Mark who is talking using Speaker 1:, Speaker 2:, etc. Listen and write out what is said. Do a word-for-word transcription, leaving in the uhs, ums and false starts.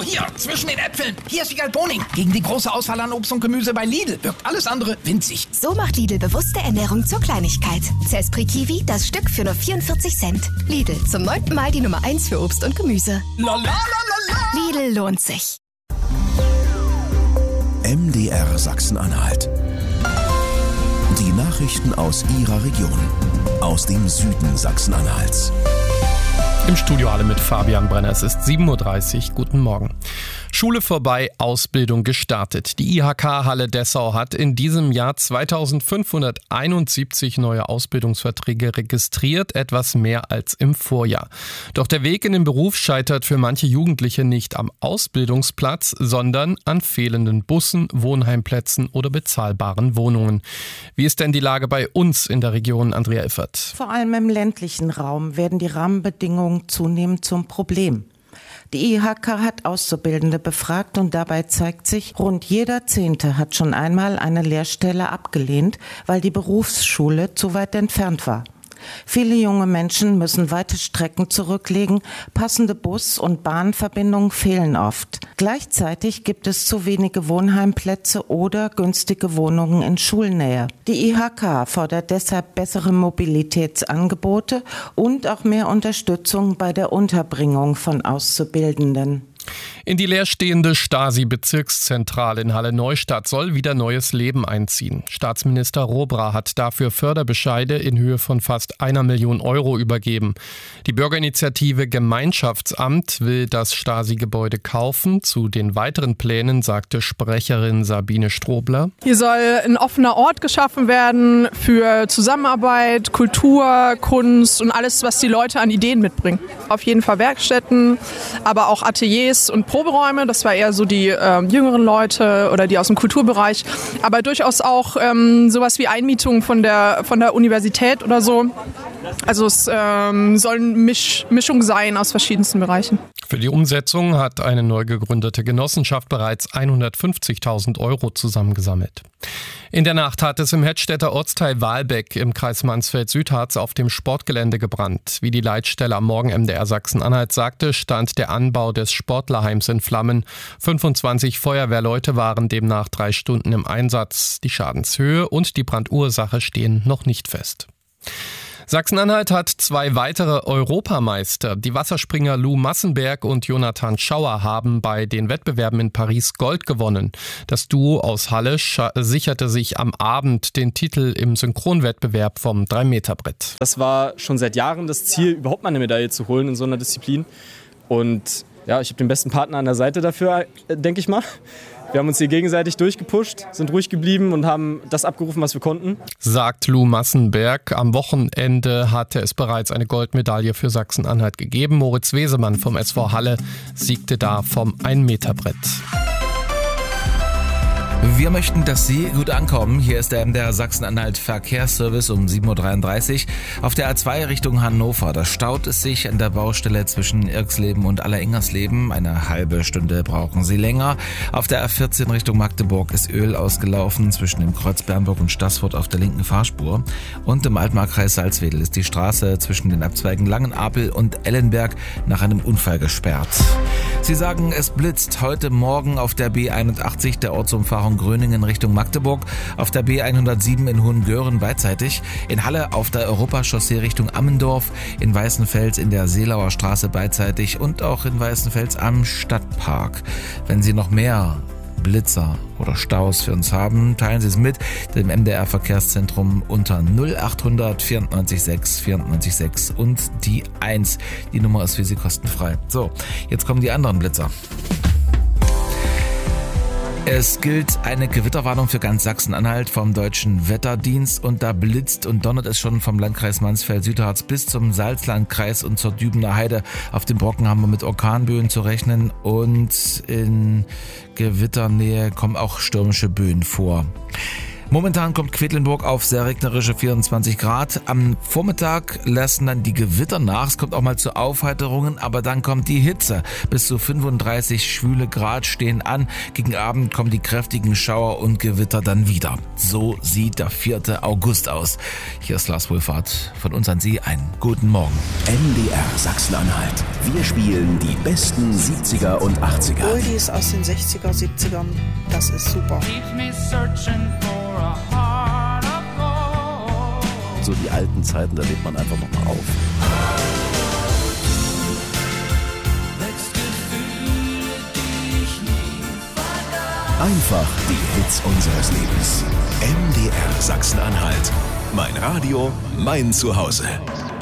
Speaker 1: hier, zwischen den Äpfeln. Hier ist Wiegald Boning. Gegen die große Auswahl an Obst und Gemüse bei Lidl wirkt alles andere winzig.
Speaker 2: So macht Lidl bewusste Ernährung zur Kleinigkeit. Zespri Kiwi, das Stück für nur vierundvierzig Cent. Lidl, zum neunten Mal die Nummer eins für Obst und Gemüse.
Speaker 1: La, la, la, la, la.
Speaker 2: Lidl lohnt sich.
Speaker 3: M D R Sachsen-Anhalt. Die Nachrichten aus Ihrer Region. Aus dem Süden Sachsen-Anhalts.
Speaker 4: Im Studio alle mit Fabian Brenner. Es ist sieben Uhr dreißig. Guten Morgen. Schule vorbei, Ausbildung gestartet. Die I H K-Halle Dessau hat in diesem Jahr zweitausendfünfhunderteinundsiebzig neue Ausbildungsverträge registriert, etwas mehr als im Vorjahr. Doch der Weg in den Beruf scheitert für manche Jugendliche nicht am Ausbildungsplatz, sondern an fehlenden Bussen, Wohnheimplätzen oder bezahlbaren Wohnungen. Wie ist denn die Lage bei uns in der Region, Andrea Iffert?
Speaker 5: Vor allem im ländlichen Raum werden die Rahmenbedingungen zunehmend zum Problem. Die I H K hat Auszubildende befragt und dabei zeigt sich, rund jeder Zehnte hat schon einmal eine Lehrstelle abgelehnt, weil die Berufsschule zu weit entfernt war. Viele junge Menschen müssen weite Strecken zurücklegen, passende Bus- und Bahnverbindungen fehlen oft. Gleichzeitig gibt es zu wenige Wohnheimplätze oder günstige Wohnungen in Schulnähe. Die I H K fordert deshalb bessere Mobilitätsangebote und auch mehr Unterstützung bei der Unterbringung von Auszubildenden.
Speaker 4: In die leerstehende Stasi-Bezirkszentrale in Halle-Neustadt soll wieder neues Leben einziehen. Staatsminister Robra hat dafür Förderbescheide in Höhe von fast einer Million Euro übergeben. Die Bürgerinitiative Gemeinschaftsamt will das Stasi-Gebäude kaufen. Zu den weiteren Plänen sagte Sprecherin Sabine Strobler:
Speaker 6: Hier soll ein offener Ort geschaffen werden für Zusammenarbeit, Kultur, Kunst und alles, was die Leute an Ideen mitbringen. Auf jeden Fall Werkstätten, aber auch Ateliers und Proberäume, das war eher so die äh, jüngeren Leute oder die aus dem Kulturbereich, aber durchaus auch ähm, sowas wie Einmietungen von der, von der Universität oder so. Also es ähm, soll eine Misch, Mischung sein aus verschiedensten Bereichen.
Speaker 4: Für die Umsetzung hat eine neu gegründete Genossenschaft bereits hundertfünfzigtausend Euro zusammengesammelt. In der Nacht hat es im Hettstädter Ortsteil Wahlbeck im Kreis Mansfeld-Südharz auf dem Sportgelände gebrannt. Wie die Leitstelle am Morgen M D R Sachsen-Anhalt sagte, stand der Anbau des Sportlerheims in Flammen. fünfundzwanzig Feuerwehrleute waren demnach drei Stunden im Einsatz. Die Schadenshöhe und die Brandursache stehen noch nicht fest. Sachsen-Anhalt hat zwei weitere Europameister. Die Wasserspringer Lou Massenberg und Jonathan Schauer haben bei den Wettbewerben in Paris Gold gewonnen. Das Duo aus Halle sicherte sich am Abend den Titel im Synchronwettbewerb vom drei Meter Brett.
Speaker 7: Das war schon seit Jahren das Ziel, überhaupt mal eine Medaille zu holen in so einer Disziplin. Und ja, ich habe den besten Partner an der Seite dafür, denke ich mal. Wir haben uns hier gegenseitig durchgepusht, sind ruhig geblieben und haben das abgerufen, was wir konnten. Sagt Lou Massenberg. Am Wochenende hatte es bereits eine Goldmedaille für Sachsen-Anhalt gegeben. Moritz Wesemann vom S V Halle siegte da vom ein Meter Brett.
Speaker 8: Wir möchten, dass Sie gut ankommen. Hier ist der M D R Sachsen-Anhalt Verkehrsservice um sieben Uhr dreiunddreißig. Auf der A zwei Richtung Hannover, da staut es sich an der Baustelle zwischen Irksleben und Allerengersleben. Eine halbe Stunde brauchen Sie länger. Auf der A vierzehn Richtung Magdeburg ist Öl ausgelaufen zwischen dem Kreuz Bernburg und Staßfurt auf der linken Fahrspur. Und im Altmarkkreis Salzwedel ist die Straße zwischen den Abzweigen Langenapel und Ellenberg nach einem Unfall gesperrt. Sie sagen, es blitzt heute Morgen auf der B einundachtzig, der Ortsumfahrung Gröningen Richtung Magdeburg, auf der B hundertsieben in Hohengören beidseitig, in Halle auf der Europachaussee Richtung Ammendorf, in Weißenfels in der Seelauer Straße beidseitig und auch in Weißenfels am Stadtpark. Wenn Sie noch mehr Blitzer oder Staus für uns haben, teilen Sie es mit dem M D R Verkehrszentrum unter null achthundert vierundneunzig sechs vierundneunzig sechs und die eins. Die Nummer ist für Sie kostenfrei. So, jetzt kommen die anderen Blitzer. Es gilt eine Gewitterwarnung für ganz Sachsen-Anhalt vom Deutschen Wetterdienst und da blitzt und donnert es schon vom Landkreis Mansfeld-Südharz bis zum Salzlandkreis und zur Dübener Heide. Auf dem Brocken haben wir mit Orkanböen zu rechnen und in Gewitternähe kommen auch stürmische Böen vor. Momentan kommt Quedlinburg auf sehr regnerische vierundzwanzig Grad. Am Vormittag lassen dann die Gewitter nach. Es kommt auch mal zu Aufheiterungen, aber dann kommt die Hitze. Bis zu fünfunddreißig schwüle Grad stehen an. Gegen Abend kommen die kräftigen Schauer und Gewitter dann wieder. So sieht der vierte August aus. Hier ist Lars Wohlfahrt. Von uns an Sie einen guten Morgen.
Speaker 3: M D R Sachsen-Anhalt. Wir spielen die besten siebziger und achtziger.
Speaker 9: Oldies aus den sechziger, siebzigern. Das ist super.
Speaker 10: So die alten Zeiten, da lebt man einfach nochmal auf.
Speaker 3: Einfach die Hits unseres Lebens. M D R Sachsen-Anhalt. Mein Radio, mein Zuhause.